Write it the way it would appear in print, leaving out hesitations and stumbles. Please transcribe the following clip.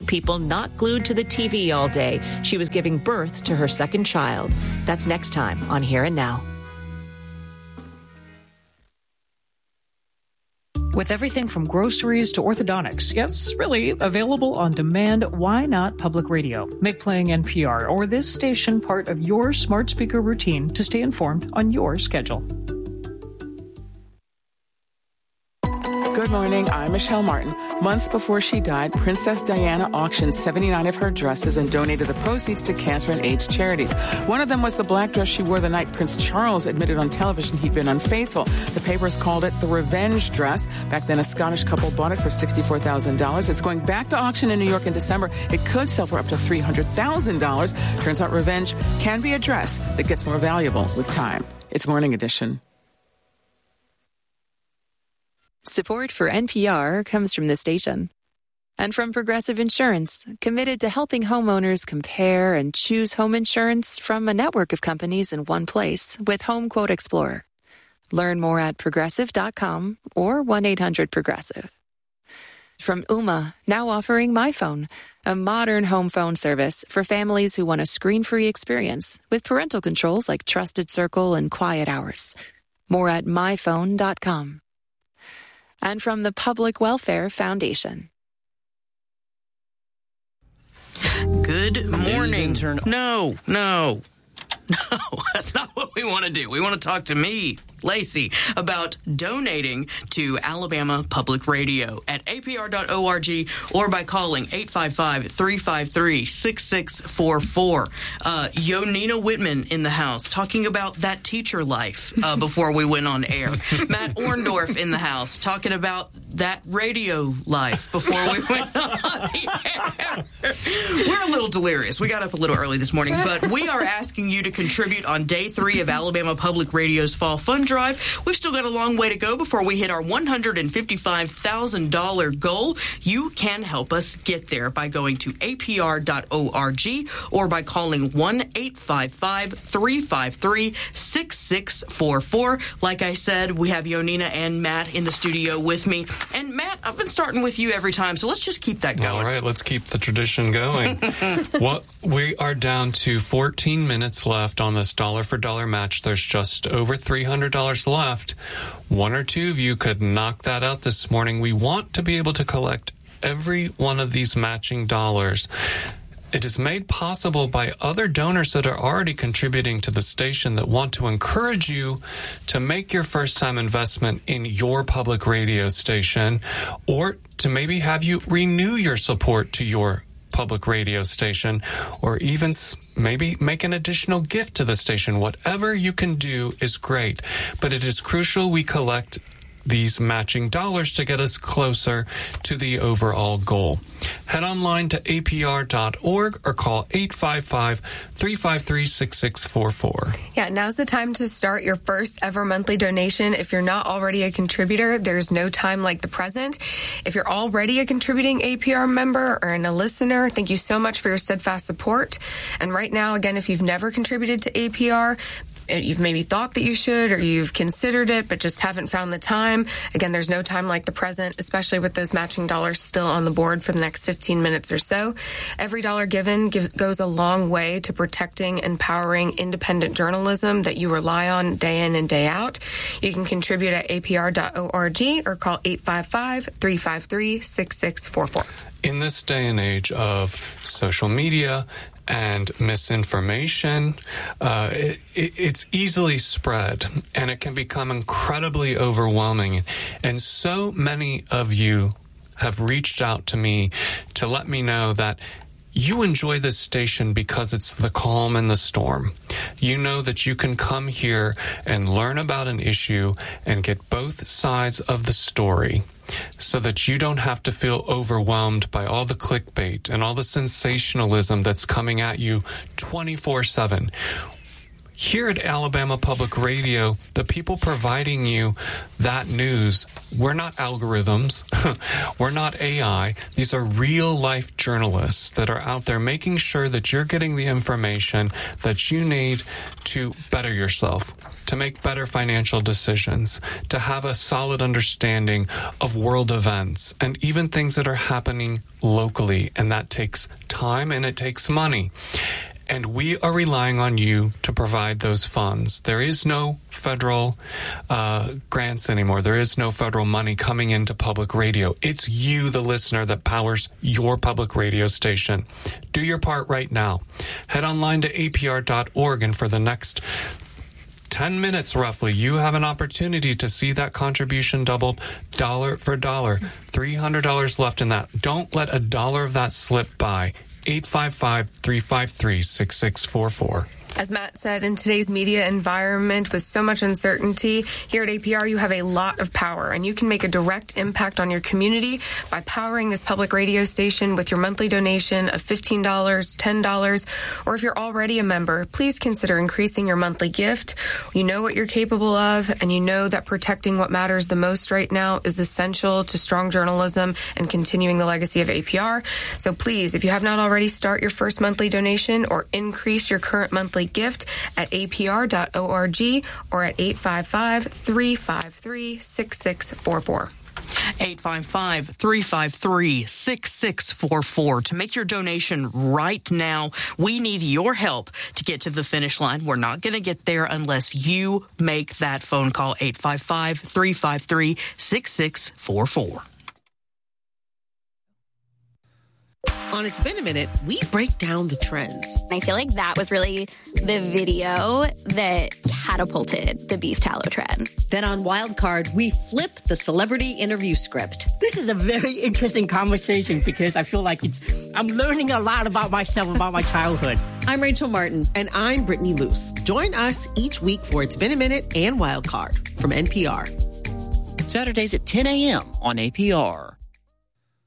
People not glued to the TV all day. She was giving birth to her second child. That's next time on Here and Now. With everything from groceries to orthodontics, yes, really available on demand, why not public radio? Make playing NPR or this station part of your smart speaker routine to stay informed on your schedule. Good morning, I'm Michelle Martin. Months before she died, Princess Diana auctioned 79 of her dresses and donated the proceeds to cancer and AIDS charities. One of them was the black dress she wore the night Prince Charles admitted on television he'd been unfaithful. The papers called it the revenge dress. Back then, a Scottish couple bought it for $64,000. It's going back to auction in New York in December. It could sell for up to $300,000. Turns out revenge can be a dress that gets more valuable with time. It's Morning Edition. Support for NPR comes from the station and from Progressive Insurance, committed to helping homeowners compare and choose home insurance from a network of companies in one place with Home Quote Explorer. Learn more at progressive.com or 1-800-PROGRESSIVE. From Ooma, now offering MyPhone, a modern home phone service for families who want a screen-free experience with parental controls like Trusted Circle and Quiet Hours. More at myphone.com. And from the Public Welfare Foundation. Good morning. No, that's not what we want to do. We want to talk to me, Lacey, about donating to Alabama Public Radio at apr.org or by calling 855-353-6644. Yonina Whitman in the house talking about that teacher life before we went on air. Matt Orndorff in the house talking about that radio life before we went on the air. We're a little delirious. We got up a little early this morning, but we are asking you to contribute on day 3 of Alabama Public Radio's Fall Fund Drive. We've still got a long way to go before we hit our $155,000 goal. You can help us get there by going to apr.org or by calling 1-855-353-6644. Like I said, we have Yonina and Matt in the studio with me. And Matt, I've been starting with you every time, so let's just keep that going. All right, let's keep the tradition going. Well, we are down to 14 minutes left on this dollar for dollar match. There's just over $300 left. One or two of you could knock that out this morning. We want to be able to collect every one of these matching dollars. It is made possible by other donors that are already contributing to the station that want to encourage you to make your first-time investment in your public radio station, or to maybe have you renew your support to your public radio station, or even maybe make an additional gift to the station. Whatever you can do is great, but it is crucial we collect these matching dollars to get us closer to the overall goal. Head online to apr.org or call 855-353-6644. Yeah, now's the time to start your first ever monthly donation. If you're not already a contributor, there's no time like the present. If you're already a contributing APR member or a listener, thank you so much for your steadfast support. And right now, again, if you've never contributed to APR, you've maybe thought that you should, or you've considered it but just haven't found the time. Again, there's no time like the present, especially with those matching dollars still on the board for the next 15 minutes or so. Every dollar given goes a long way to protecting and powering independent journalism that you rely on day in and day out. You can contribute at apr.org or call 855-353-6644. In this day and age of social media and misinformation, it's easily spread, and it can become incredibly overwhelming. And so many of you have reached out to me to let me know that you enjoy this station because it's the calm in the storm. You know that you can come here and learn about an issue and get both sides of the story, so that you don't have to feel overwhelmed by all the clickbait and all the sensationalism that's coming at you 24/7. Here at Alabama Public Radio, the people providing you that news, we're not algorithms, we're not AI. These are real-life journalists that are out there making sure that you're getting the information that you need to better yourself, to make better financial decisions, to have a solid understanding of world events and even things that are happening locally. And that takes time and it takes money. And we are relying on you to provide those funds. There is no federal grants anymore. There is no federal money coming into public radio. It's you, the listener, that powers your public radio station. Do your part right now. Head online to apr.org, and for the next 10 minutes roughly, you have an opportunity to see that contribution doubled dollar for dollar. $300 left in that. Don't let a dollar of that slip by. 855-353-6644. As Matt said, in today's media environment with so much uncertainty, here at APR you have a lot of power, and you can make a direct impact on your community by powering this public radio station with your monthly donation of $15, $10, or if you're already a member, please consider increasing your monthly gift. You know what you're capable of, and you know that protecting what matters the most right now is essential to strong journalism and continuing the legacy of APR. So please, if you have not already, start your first monthly donation or increase your current monthly gift at apr.org or at 855-353-6644. 855-353-6644. To make your donation right now, we need your help to get to the finish line. We're not going to get there unless you make that phone call, 855-353-6644. On It's Been a Minute, we break down the trends. I feel like that was really the video that catapulted the beef tallow trend. Then on Wildcard, we flip the celebrity interview script. This is a very interesting conversation because I feel like I'm learning a lot about myself, about my childhood. I'm Rachel Martin. And I'm Brittany Luce. Join us each week for It's Been a Minute and Wildcard from NPR. Saturdays at 10 a.m. on APR.